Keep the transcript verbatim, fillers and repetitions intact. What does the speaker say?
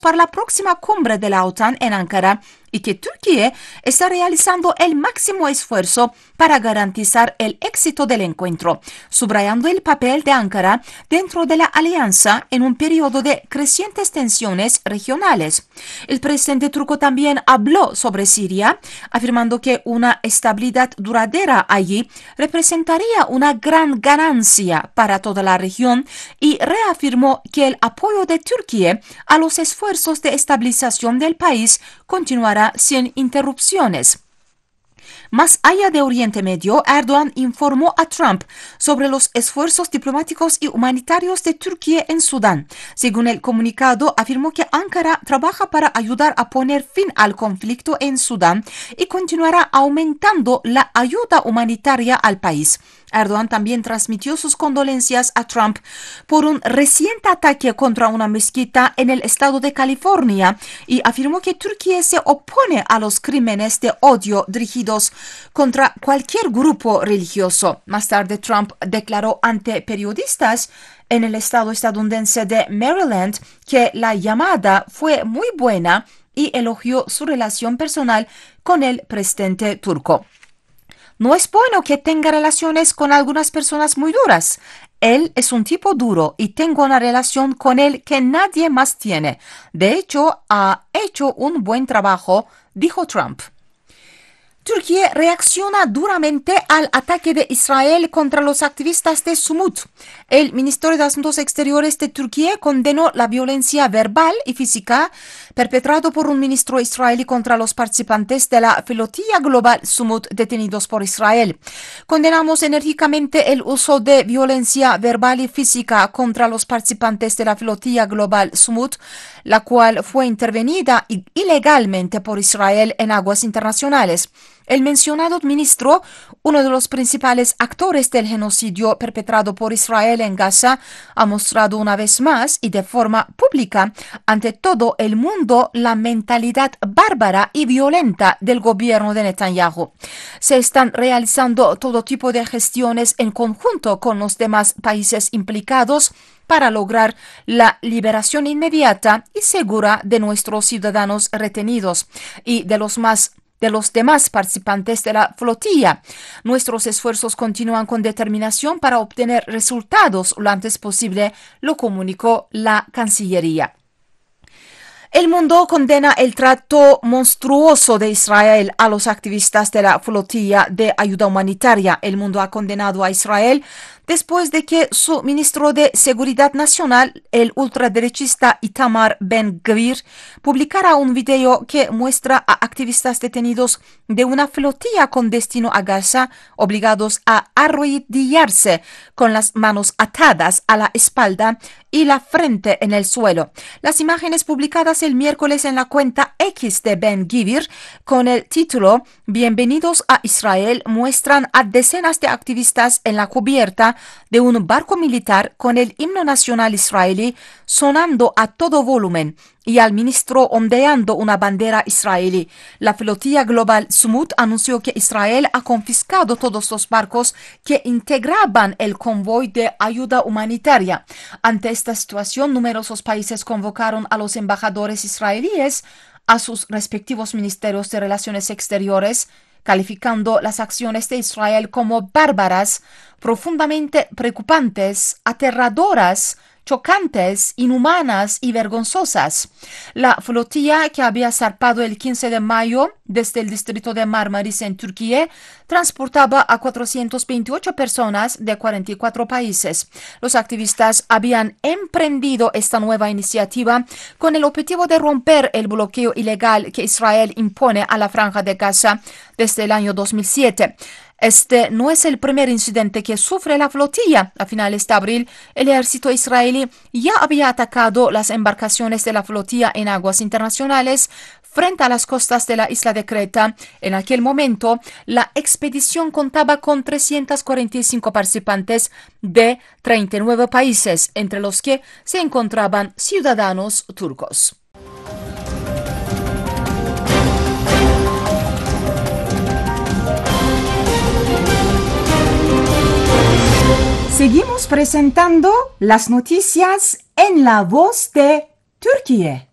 para la próxima cumbre de la OTAN en Ankara y que Turquía está realizando el máximo esfuerzo para garantizar el éxito del encuentro, subrayando el papel de Ankara dentro de la alianza en un periodo de crecientes tensiones regionales. El presidente turco también habló sobre Siria, afirmando que una estabilidad duradera allí representaría una gran ganancia para toda la región y reafirmó que el apoyo de Turquía a los esfuerzos de estabilización del país continuará sin interrupciones. Más allá de Oriente Medio, Erdogan informó a Trump sobre los esfuerzos diplomáticos y humanitarios de Turquía en Sudán. Según el comunicado, afirmó que Ankara trabaja para ayudar a poner fin al conflicto en Sudán y continuará aumentando la ayuda humanitaria al país. Erdogan también transmitió sus condolencias a Trump por un reciente ataque contra una mezquita en el estado de California y afirmó que Turquía se opone a los crímenes de odio dirigidos contra cualquier grupo religioso. Más tarde, Trump declaró ante periodistas en el estado estadounidense de Maryland que la llamada fue muy buena y elogió su relación personal con el presidente turco. No es bueno que tenga relaciones con algunas personas muy duras. Él es un tipo duro y tengo una relación con él que nadie más tiene. De hecho, ha hecho un buen trabajo, dijo Trump. Turquía reacciona duramente al ataque de Israel contra los activistas de Sumut. El Ministerio de Asuntos Exteriores de Turquía condenó la violencia verbal y física perpetrado por un ministro israelí contra los participantes de la flotilla global Sumut detenidos por Israel. Condenamos enérgicamente el uso de violencia verbal y física contra los participantes de la flotilla global Sumut, la cual fue intervenida ilegalmente por Israel en aguas internacionales. El mencionado ministro, uno de los principales actores del genocidio perpetrado por Israel en Gaza, ha mostrado una vez más y de forma pública ante todo el mundo la mentalidad bárbara y violenta del gobierno de Netanyahu. Se están realizando todo tipo de gestiones en conjunto con los demás países implicados para lograr la liberación inmediata y segura de nuestros ciudadanos retenidos y de los más de los demás participantes de la flotilla. Nuestros esfuerzos continúan con determinación para obtener resultados lo antes posible, lo comunicó la Cancillería. El mundo condena el trato monstruoso de Israel a los activistas de la flotilla de ayuda humanitaria. El mundo ha condenado a Israel después de que su ministro de Seguridad Nacional, el ultraderechista Itamar Ben-Gvir, publicara un video que muestra a activistas detenidos de una flotilla con destino a Gaza, obligados a arrodillarse con las manos atadas a la espalda y la frente en el suelo. Las imágenes publicadas el miércoles en la cuenta X de Ben-Gvir con el título "Bienvenidos a Israel" muestran a decenas de activistas en la cubierta de un barco militar con el himno nacional israelí sonando a todo volumen y al ministro ondeando una bandera israelí. La flotilla global Sumut anunció que Israel ha confiscado todos los barcos que integraban el convoy de ayuda humanitaria. Ante esta situación, numerosos países convocaron a los embajadores israelíes a sus respectivos ministerios de Relaciones Exteriores, calificando las acciones de Israel como bárbaras, profundamente preocupantes, aterradoras, chocantes, inhumanas y vergonzosas. La flotilla, que había zarpado el quince de mayo desde el distrito de Marmaris en Turquía, transportaba a cuatrocientas veintiocho personas de cuarenta y cuatro países. Los activistas habían emprendido esta nueva iniciativa con el objetivo de romper el bloqueo ilegal que Israel impone a la Franja de Gaza desde el año dos mil siete. Este no es el primer incidente que sufre la flotilla. A finales de abril, el ejército israelí ya había atacado las embarcaciones de la flotilla en aguas internacionales frente a las costas de la isla de Creta. En aquel momento, la expedición contaba con trescientos cuarenta y cinco participantes de treinta y nueve países, entre los que se encontraban ciudadanos turcos. Seguimos presentando las noticias en la voz de Turquía.